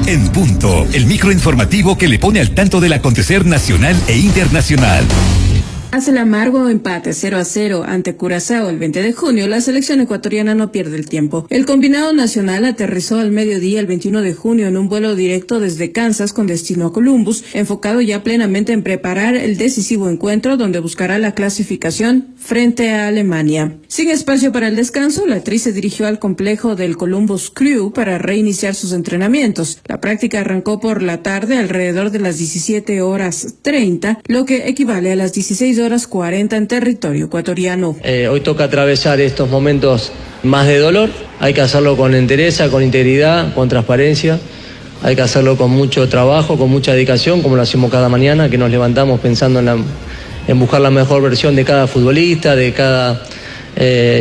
En punto, el microinformativo que le pone al tanto del acontecer nacional e internacional. Tras el amargo empate 0-0 ante Curazao el 20 de junio, la selección ecuatoriana no pierde el tiempo. El combinado nacional aterrizó al mediodía el 21 de junio en un vuelo directo desde Kansas con destino a Columbus, enfocado ya plenamente en preparar el decisivo encuentro donde buscará la clasificación frente a Alemania. Sin espacio para el descanso, la Tri se dirigió al complejo del Columbus Crew para reiniciar sus entrenamientos. La práctica arrancó por la tarde alrededor de las 17:30, lo que equivale a las 16:40 en territorio ecuatoriano. Hoy toca atravesar estos momentos más de dolor. Hay que hacerlo con entereza, con integridad, con transparencia. Hay que hacerlo con mucho trabajo, con mucha dedicación, como lo hacemos cada mañana, que nos levantamos pensando en buscar la mejor versión de cada futbolista, de cada